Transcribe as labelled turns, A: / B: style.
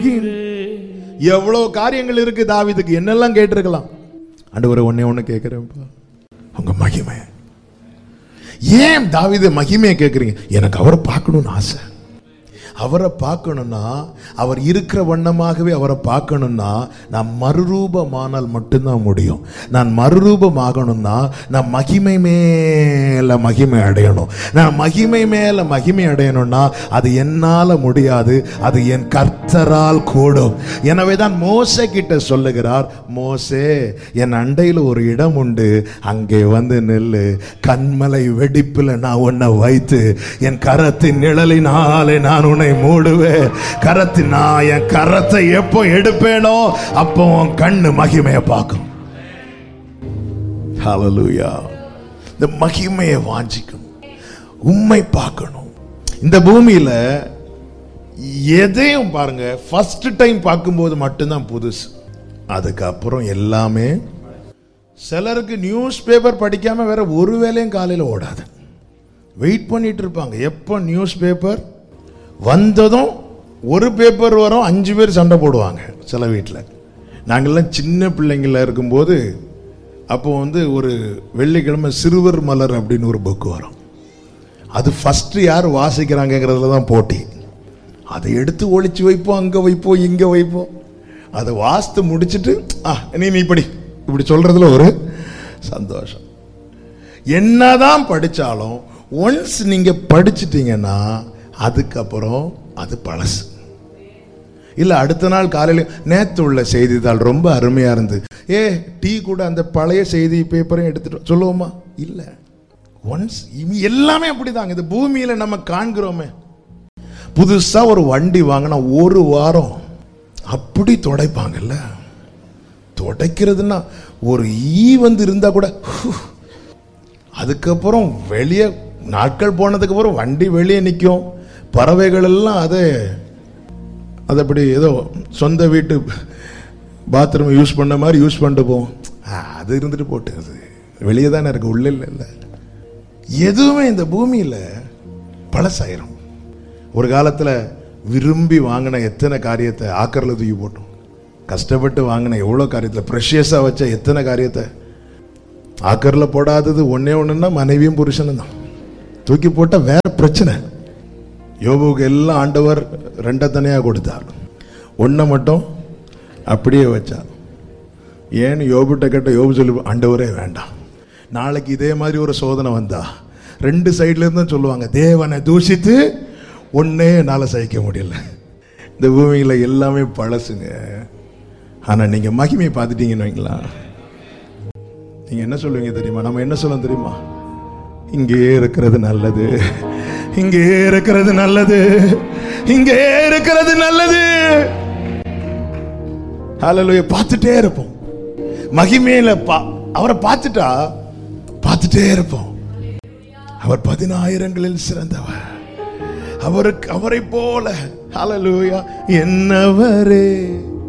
A: எவ்வளவு காரியங்கள் இருக்கு தாவீதுக்கு, என்னெல்லாம் கேட்டிருக்கலாம். ஆண்டவரே ஒண்ணு கேட்கிறேன்ப்பா, உங்க மகிமை. ஏன் தாவீது மகிமையை கேட்குறீங்க? எனக்கு அவரை பார்க்கணும்னு ஆசை. அவரை பார்க்கணும்னா, அவர் இருக்கிற வண்ணமாகவே அவரை பார்க்கணும்னா, நான் மறுரூபமானால் மட்டும்தான் முடியும். நான் மறுரூபமாகணும்னா நான் மகிமை மேல மகிமை அடையணும். நான் மகிமை மேல மகிமை அடையணும்னா அது என்னால் முடியாது, அது என் கர்த்தரால் கூடும். எனவே தான் மோசே கிட்ட சொல்லுகிறார், மோசே என் அண்டையில் ஒரு இடம் உண்டு, அங்கே வந்து நெல்லு. கண்மலை வெடிப்பில் நான் உன்னை வைத்து என் கரத்தின் நிழலினாலே நான் உன்னை மூடுவேன். நான் என் கரத்தை எப்போ எடுப்பேனோ அப்போ உன் கண்ணு மகிமையை பார்க்கும். ஹல்லேலூயா. இந்த மகிமையை வாஞ்சிக்கணும், உம்மை பார்க்கணும். இந்த பூமியில எதையும் பாருங்க, ஃபர்ஸ்ட் டைம் பார்க்கும்போது மட்டும்தான் புதுசு, அதுக்கப்புறம் எல்லாமே. சிலருக்கு நியூஸ் பேப்பர் படிக்காம வேற ஒரு வேலையும் காலையில் ஓடாது. வெயிட் பண்ணிட்டு இருப்பாங்க, எப்போ நியூஸ் பேப்பர் வந்ததும். ஒரு பேப்பர் வரும், 5 பேர் சண்டை போடுவாங்க சில வீட்டில். நாங்கள்லாம் சின்ன பிள்ளைங்கள இருக்கும்போது அப்போ வந்து ஒரு வெள்ளிக்கிழமை சிறுவர் மலர் அப்படின்னு ஒரு புக்கு வரும். அது ஃபஸ்ட்டு யார் வாசிக்கிறாங்கிறதுல தான் போட்டி. அதை எடுத்து ஒழிச்சு வைப்போம், அங்கே வைப்போம், இங்கே வைப்போம். அதை வாசித்து முடிச்சுட்டு நீ இப்படி சொல்றதுல ஒரு சந்தோஷம். என்னதான் படித்தாலும் ஒன்ஸ் நீங்க படிச்சிட்டீங்கன்னா அதுக்கப்புறம் அது பழசு. இல்லை அடுத்த நாள் காலையில் நேற்று உள்ள செய்தித்தாள் ரொம்ப அருமையாக இருந்து, டீ கூட அந்த பழைய செய்தி பேப்பரையும் எடுத்துட்டு சொல்லுவோமா? இல்லை. ஒன்ஸ் எல்லாமே அப்படிதாங்க. இந்த பூமியில் நம்ம காண்கிறோமே, புதுசாக ஒரு வண்டி வாங்கினா ஒரு வாரம் அப்படி துடைப்பாங்கல்ல. துடைக்கிறதுனா ஒரு வந்து இருந்தால் கூட, அதுக்கப்புறம் வெளியே நாட்கள் போனதுக்கு அப்புறம் வண்டி வெளியே நிற்கும். பறவைகள் எல்லாம் அதை அப்படி ஏதோ சொந்த வீட்டு பாத்ரூம் யூஸ் பண்ண மாதிரி யூஸ் பண்ணிட்டு போவோம். அது இருந்துட்டு போட்டு, அது வெளியே தானே இருக்கு, உள்ள இல்லை. எதுவுமே இந்த பூமியில் பழசாயிரும். ஒரு காலத்தில் விரும்பி வாங்கின எத்தனை காரியத்தை ஆக்கரில் தூக்கி போட்டோம். கஷ்டப்பட்டு வாங்கின எவ்வளோ காரியத்தில் ப்ரெஷியஸாக வச்ச எத்தனை காரியத்தை ஆக்கரில் போடாதது ஒன்றுன்னா மனைவியும் புருஷனும் தான். தூக்கி போட்டால் வேற பிரச்சனை. யோபுக்கு எல்லாம் ஆண்டவர் 2 தனியாக கொடுத்தார், 1 மட்டும் அப்படியே வச்சார். ஏன்னு யோபுட்ட கேட்ட யோபு சொல்லி, ஆண்டவரே வேண்டாம், நாளைக்கு இதே மாதிரி ஒரு சோதனை வந்தா 2 சைட்ல இருந்தும் சொல்லுவாங்க, தேவனை தூஷித்து ஒன்னே என்னால் சகிக்க முடியல. இந்த பூமியில் எல்லாமே பழசுங்க. ஆனால் நீங்கள் மகிமையை பார்த்துட்டீங்கன்னு வைங்களா, நீங்கள் என்ன சொல்லுவீங்க தெரியுமா? நம்ம என்ன சொல்ல தெரியுமா? இங்கே இருக்கிறது நல்லது, இங்கே இருக்கிறது நல்லது, இங்கே இருக்கிறது நல்லது. ஹல்லேலூயா. பார்த்துட்டே இருப்போம் மகிமையில. அவரை பார்த்துட்டா பார்த்துட்டே இருப்போம். அவர் 10,000களில் சிறந்தவர். அவரை போல ஹல்லேலூயா என்னவரே